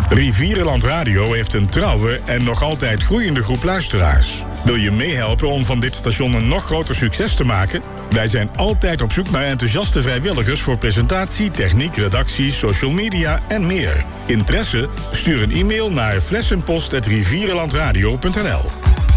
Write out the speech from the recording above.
Rivierenland Radio heeft een trouwe en nog altijd groeiende groep luisteraars. Wil je meehelpen om van dit station een nog groter succes te maken? Wij zijn altijd op zoek naar enthousiaste vrijwilligers voor presentatie, techniek, redactie, social media en meer. Interesse? Stuur een e-mail naar flessenpost@rivierenlandradio.nl.